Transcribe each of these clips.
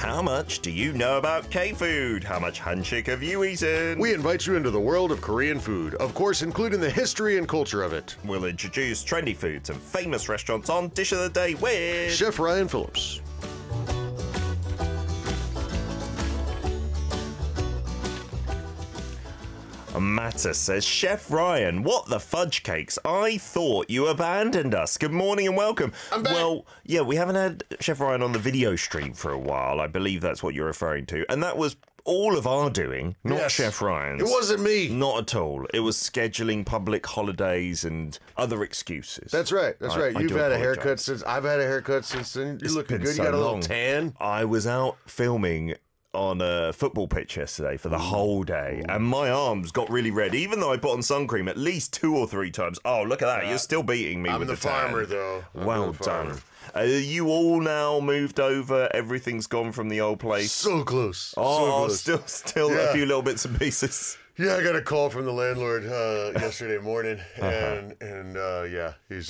How much do you know about K-food? How much hanshik have you eaten? We invite you into the world of Korean food, of course, including the history and culture of it. We'll introduce trendy foods and famous restaurants on Dish of the Day with Chef Ryan Phillips. Matter says, Chef Ryan, what the fudge cakes? I thought you abandoned us. Good morning and welcome. I'm back. Well, yeah, we haven't had Chef Ryan on the video stream for a while. I believe that's what you're referring to. And that was all of our doing, not Yes. Chef Ryan's. It wasn't me. Not at all. It was scheduling public holidays and other excuses. That's right. That's right. I You've do had a apologise. haircut since I've had a haircut since then. You're It's looking been good. so You got a little long. tan. I was out filming on a football pitch yesterday for the whole day, and my arms got really red, even though I put on sun cream at least 2 or 3 times. Oh, look at that. You're still beating me I'm with the the tan. farmer, though. Well done. You all now moved over? Everything's gone from the old place? So close. So Oh, close. still Yeah. a few little bits and pieces. Yeah, I got a call from the landlord yesterday morning, and yeah, he's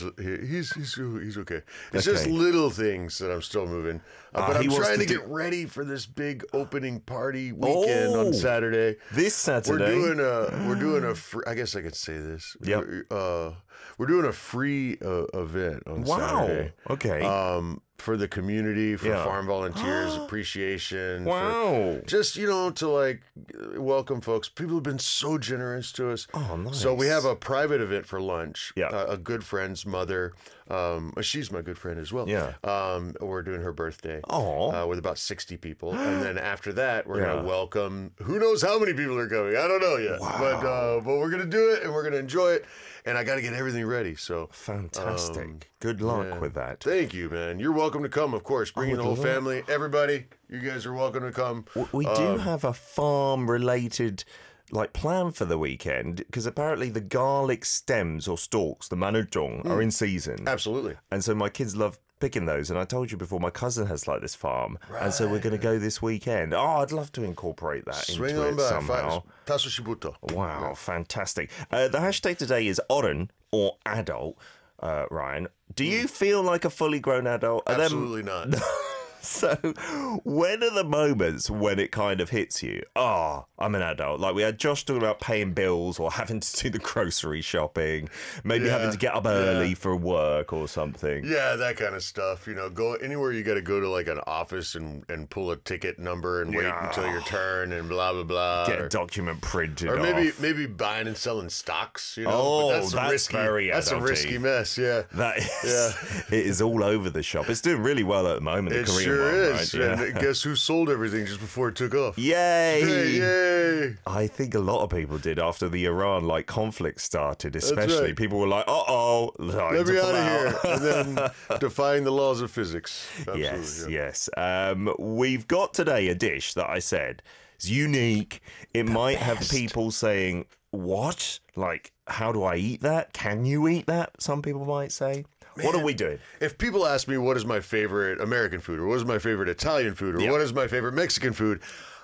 okay. It's just Okay. little things that I'm still moving, but he I'm wants trying to to do- get ready for this big opening party weekend on Saturday. This Saturday? We're doing a free, I guess I could say this. Yep. We're doing a free event on Saturday. Okay. For the community, for Yeah. farm volunteers, appreciation. Wow. For just, to like welcome folks. People have been so generous to us. Oh, nice. So we have a private event for lunch. Yeah. A good friend's mother. She's my good friend as well. Yeah. We're doing her birthday. Aw. With about 60 people. And then after that, we're Yeah. going to welcome, who knows how many people are coming. I don't know yet. Wow. But we're going to do it and we're going to enjoy it. And I got to get everything ready. So Fantastic. Good luck yeah. with that. Thank you, man. You're welcome to come, of course. Bring in the whole love- family. Everybody, you guys are welcome to come. We do have a farm-related plan for the weekend, because apparently the garlic stems or stalks, the manudong, are in season. Absolutely. And so my kids love picking those. And I told you before, my cousin has this farm. And so we're going to go this weekend. Oh, I'd love to incorporate that Swing into on it by. somehow. Tasso Shibuto. Wow, fantastic. The hashtag today is Oren, or adult. Ryan, do you feel like a fully grown adult? Are them- Absolutely not. So, when are the moments when it kind of hits you? Oh, I'm an adult. Like we had Josh talking about paying bills or having to do the grocery shopping, maybe Yeah, having to get up early yeah. for work or something. Yeah, that kind of stuff. Go anywhere you got to go to like an office and pull a ticket number and wait Yeah. until your turn and blah blah blah. Get a document printed or off. maybe buying and selling stocks. Oh, But that's that's very That's a adulty. risky mess. Yeah. That is, it is all over the shop. It's doing really well at the moment. The It Korean sure one, is. right? Yeah. And guess who sold everything just before it took off? Yay! Hey, yay! I think a lot of people did after the Iran conflict started, especially. right. People were like, uh-oh, Let me out of here. And then defying the laws of physics. Absolutely, Yes, yeah. yes. We've got today a dish that I said is unique. It might have people saying, what? How do I eat that? Can you eat that? Some people might say. What are we doing? If people ask me what is my favorite American food, or what is my favorite Italian food, or what is my favorite Mexican food,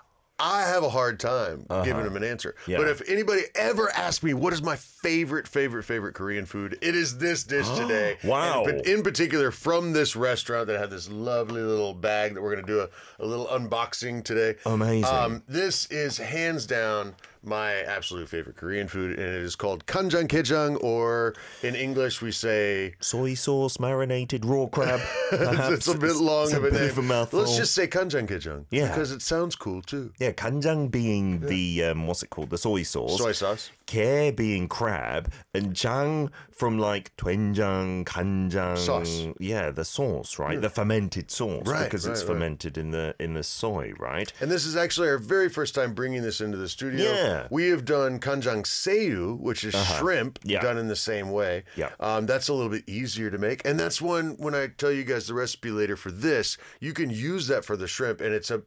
I have a hard time giving them an answer. Yeah. But if anybody ever asks me what is my favorite Korean food, it is this dish today. Wow. And in particular, from this restaurant that had this lovely little bag that we're going to do a little unboxing today. Amazing. This is hands down my absolute favorite Korean food, and it is called kanjang, or in English we say Soy sauce, marinated raw crab. Perhaps. it's a bit long It's of a bit name. of a mouthful. Let's just say kanjang, Yeah. because it sounds cool too. Yeah, kanjang being the, what's it called? The soy sauce. Soy sauce. Ke being crab, and jang from doenjang, kanjang. Sauce. Yeah, the sauce, right? The fermented sauce. Right, because it's right, right. fermented in the soy, right? And this is actually our very first time bringing this into the studio. Yeah. We have done kanjang seiyu, which is shrimp, Yeah. done in the same way. Yeah. That's a little bit easier to make. And that's one, when I tell you guys the recipe later for this, you can use that for the shrimp, and it's a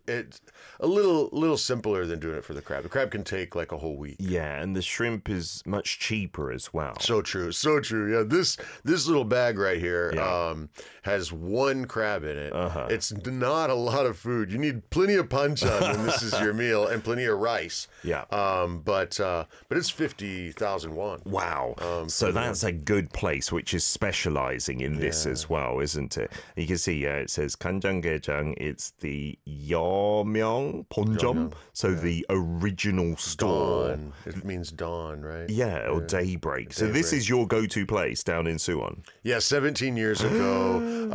little simpler than doing it for the crab. The crab can take like a whole week. Yeah, and the shrimp is much cheaper as well. So true, so true. Yeah, this little bag right here Yeah. has one crab in it. It's not a lot of food. You need plenty of panchan when this is your meal, and plenty of rice. Yeah. But it's 50,000 won. Wow. So that's a good place, which is specializing in this as well, isn't it? You can see it says 간장게장. It's the 여명 본점, so the original store. Dawn. It means dawn, right? Yeah, or daybreak. So this is your go-to place down in Suwon. Yeah, 17 years ago,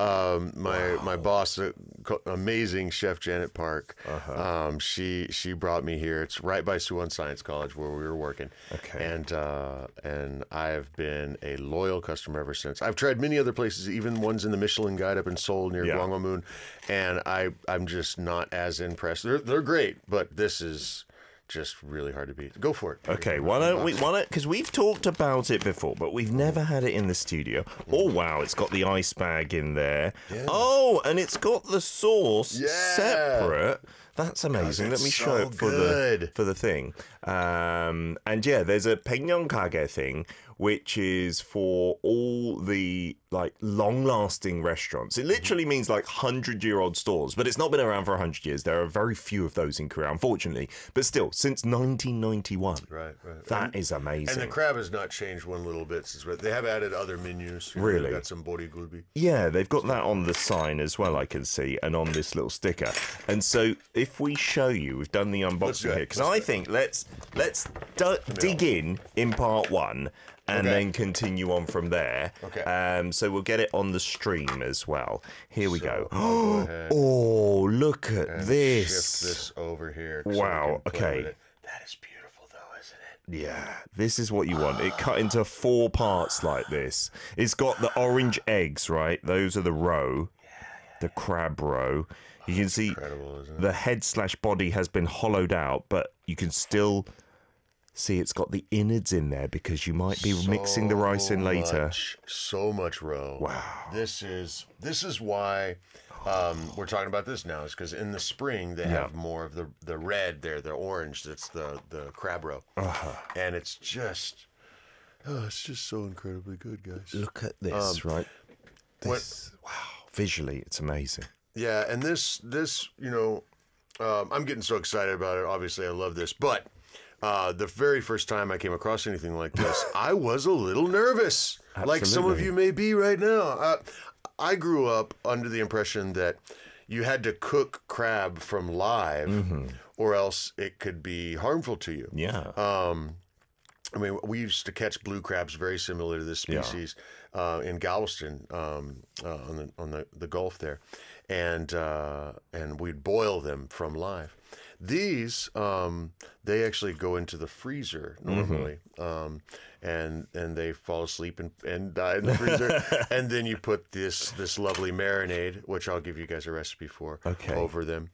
my boss, amazing chef Janet Park, she brought me here. It's right by Suwon Science College where we were working. Okay. And I've been a loyal customer ever since. I've tried many other places, even ones in the Michelin Guide up in Seoul near Gwanghwamun, and I'm just not as impressed. They're great, but this is just really hard to beat. Go for it. Okay, why don't because we've talked about it before, but we've never had it in the studio. Oh, wow, it's got the ice bag in there. Yeah. Oh, and it's got the sauce separate. That's amazing. Let me show it for the thing. And yeah, there's a 백년가게 thing, which is for all the like long-lasting restaurants. It literally means like 100-year-old stores, but it's not been around for 100 years. There are very few of those in Korea, unfortunately. But still, since 1991. Right. That is amazing. And the crab has not changed one little bit since they have added other menus. Really? They've got some borigulbi. Yeah, they've got that on the sign as well, I can see, and on this little sticker. And so if we show you, we've done the unboxing here, because I think let's dig in part one, and then continue on from there. Okay. So we'll get it on the stream as well. Here we go. Go ahead Oh, look at this. Shift this over here. Wow. Okay. That is beautiful, though, isn't it? Yeah, this is what you want. It cut into 4 parts like this. It's got the orange eggs, right? Those are the roe, the crab roe. You can see the head/body has been hollowed out, but you can still see it's got the innards in there because you might be mixing the rice in later. So much roe. Wow. This is why we're talking about this now, is because in the spring they have more of the red there, the orange. That's the crab roe, and it's just so incredibly good, guys. Look at this, right? Wow, visually it's amazing. Yeah, and this I'm getting so excited about it. Obviously, I love this, but the very first time I came across anything like this, I was a little nervous, like some of you may be right now. I grew up under the impression that you had to cook crab from live, or else it could be harmful to you. Yeah. I mean, we used to catch blue crabs very similar to this species in Galveston on the Gulf there, and we'd boil them from live. These they actually go into the freezer normally, and they fall asleep and die in the freezer, and then you put this lovely marinade, which I'll give you guys a recipe for, over them,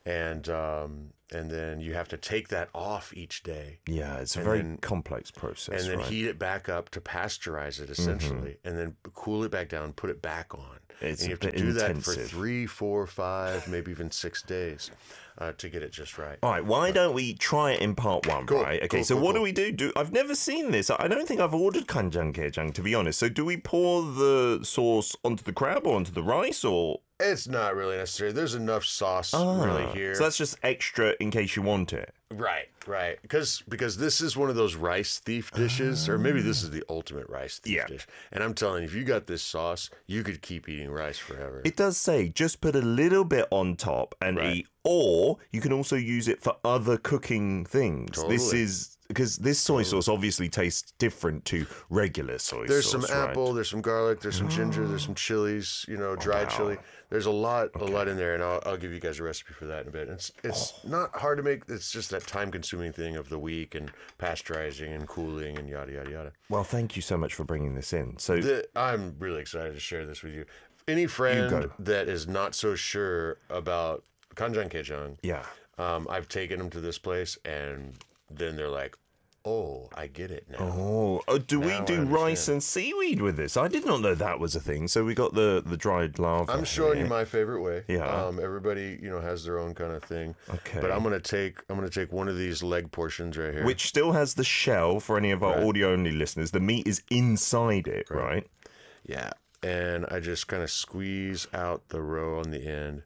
and then you have to take that off each day. Yeah, it's a very complex process. And then heat it back up to pasteurize it, essentially, and then cool it back down, put it back on. And you have to do that for 3, 4, 5, maybe even 6 days to get it just right. All right, why don't we try it in part one, right? Okay, so what do we do? I've never seen this. I don't think I've ordered 간장게장, to be honest. So do we pour the sauce onto the crab or onto the rice, or...? It's not really necessary. There's enough sauce really here. So that's just extra in case you want it. Right. Because this is one of those rice thief dishes, or maybe this is the ultimate rice thief dish. And I'm telling you, if you got this sauce, you could keep eating rice forever. It does say just put a little bit on top and eat, or you can also use it for other cooking things. Totally. This is... Because this soy sauce obviously tastes different to regular soy sauce. There's some apple, there's some garlic, there's some ginger, there's some chilies, dried chili. There's a lot in there, and I'll give you guys a recipe for that in a bit. It's not hard to make. It's just that time-consuming thing of the week and pasteurizing and cooling and yada yada yada. Well, thank you so much for bringing this in. So I'm really excited to share this with you. Any friend that is not so sure about 간장게장, I've taken them to this place, and then they're like, oh, I get it now. Do we do rice and seaweed with this? I did not know that was a thing. So we got the dried lava. I'm showing you my favorite way. Yeah. Everybody, has their own kind of thing. Okay. But I'm gonna take one of these leg portions right here, which still has the shell for any of our audio only listeners. The meat is inside it, right? Yeah. And I just kind of squeeze out the roe on the end.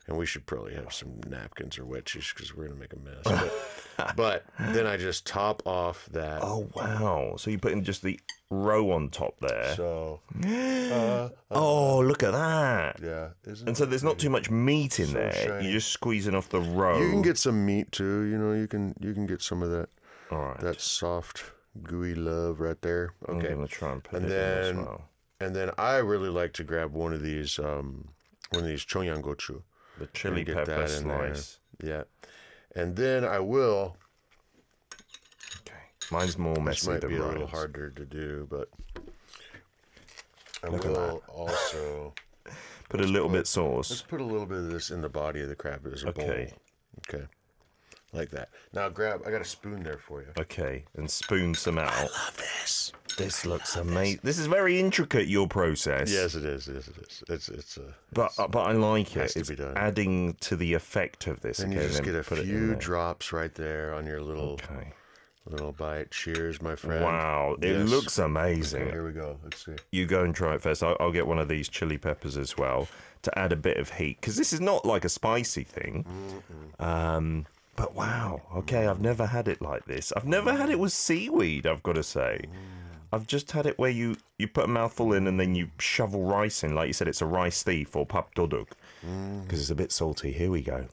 And we should probably have some napkins or wet tissues because we're going to make a mess. But then I just top off that. Oh, wow. So you're putting just the roe on top there. So, oh, look at that. yeah. And so there's not too much meat in So there. shiny. You're just squeezing off the roe. You can get some meat too. You know, you can get some of that. All right. That soft, gooey love right there. Okay. I'm going to try and put And it in then- as well. And then I really like to grab one of these chonyangochu. The chili get pepper that in there. slice. Yeah. And then I will. Okay. Mine's more This messy might than be a little Ryan's. harder to do, but I Look at will also Put a little bit let's sauce. put a little bit of this in the body of the crab as a Okay. bowl. Okay. Like that. Now I got a spoon there for you. Okay. And spoon some out. Love this. This looks amazing. This is very intricate, your process. Yes, it is. It is. It's But I like has it. to It's be done. adding to the effect of this. and Okay, you just then get a put it in few there. drops right there on your little Okay. little bite. Cheers, my friend. Wow. It Yes. looks amazing. Okay, here we go. Let's see. You go and try it first. I'll get one of these chili peppers as well to add a bit of heat because this is not like a spicy thing. But wow, okay, I've never had it like this. I've never had it with seaweed, I've got to say. I've just had it where you put a mouthful in and then you shovel rice in. Like you said, it's a rice thief or pap doduk because it's a bit salty. Here we go.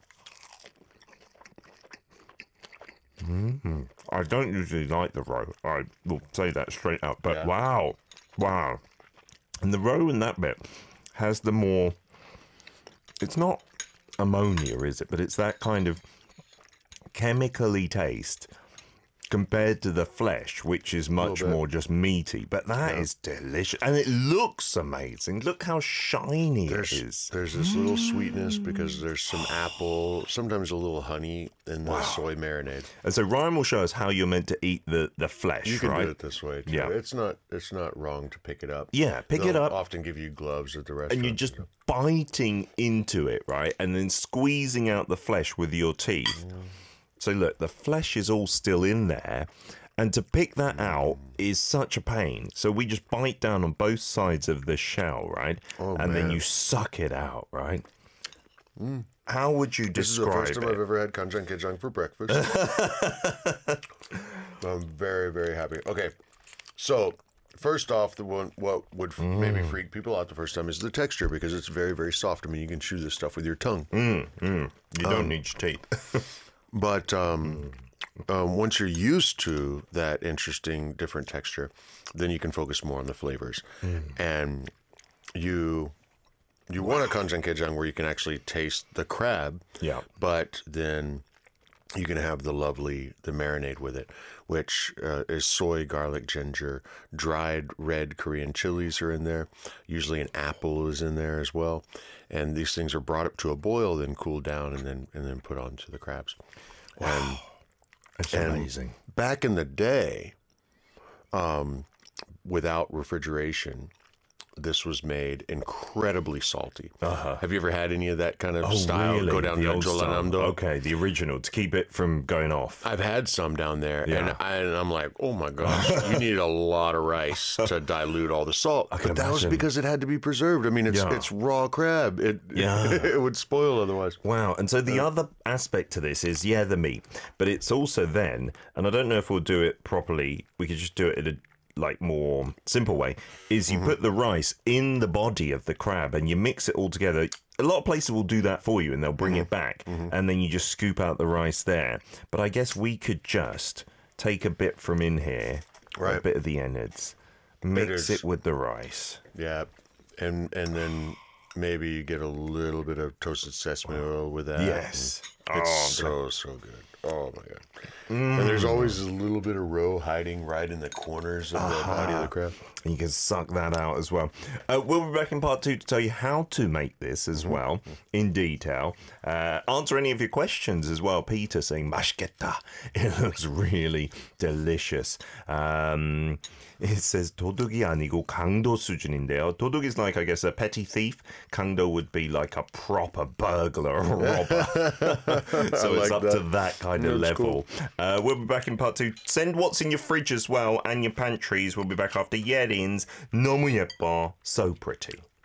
I don't usually like the roe. I will say that straight up. But Yeah. wow. And the roe in that bit has the more, it's not ammonia, is it? But it's that kind of chemically taste compared to the flesh, which is much bit. more just meaty. But that is delicious. And it looks amazing. Look how shiny it is. There's this little sweetness because there's some apple, sometimes a little honey in the soy marinade. And so Ryan will show us how you're meant to eat the flesh, You can right? do it this way too. Yeah. It's not wrong to pick it up. Yeah, pick it They'll up. Often give you gloves at the restaurant. And you're just biting into it, right? And then squeezing out the flesh with your teeth. So look, the flesh is all still in there. And to pick that out is such a pain. So we just bite down on both sides of the shell, right? Oh, and then man. you suck it out, right? How would you This is the describe first time it? I've ever had kanjang for breakfast. I'm very, very happy. Okay, so first off, what would maybe freak people out the first time is the texture because it's very, very soft. I mean, you can chew this stuff with your tongue. You don't need your teeth. But once you're used to that interesting, different texture, then you can focus more on the flavors. And you want a kanjang where you can actually taste the crab. Yeah. But then you can have the marinade with it, which is soy, garlic, ginger, dried red Korean chilies are in there. Usually an apple is in there as well. And these things are brought up to a boil, then cooled down, and then put onto the crabs. And It's and amazing. back in the day, without refrigeration, this was made incredibly salty. Have you ever had any of that kind of style go down the old style. Jolanamdo? Okay, the original, to keep it from going off. I've had some down there, Yeah. and I'm like, oh my gosh, you need a lot of rice to dilute all the salt. can But that was imagine. because it had to be preserved. I mean, Yeah. it's raw crab. Yeah. It would spoil otherwise. Wow. And so the other aspect to this is, yeah, the meat, but it's also then, and I don't know if we'll do it properly, we could just do it in a more simple way, is you put the rice in the body of the crab and you mix it all together. A lot of places will do that for you and they'll bring it back and then you just scoop out the rice there. But I guess we could just take a bit from in here, a Right. bit of the innards, mix Innards. it with the rice. Yeah, and then maybe you get a little bit of toasted sesame oil with that. Yes. It's so good. Oh my god. And there's always a little bit of roe hiding right in the corners of the body of the crab. And you can suck that out as well. We'll be back in part 2 to tell you how to make this as well in detail. Answer any of your questions as well. Peter saying, 맛있겠다. It looks really delicious. It says 도둑이 아니고 강도 수준인데요. 도둑 is like, I guess, a petty thief. 강도 would be like a proper burglar or robber. So it's like up to that kind of That's level. We'll be back in part 2. Send what's in your fridge as well and your pantries. We'll be back after Yerin's 너무 예뻐, so pretty.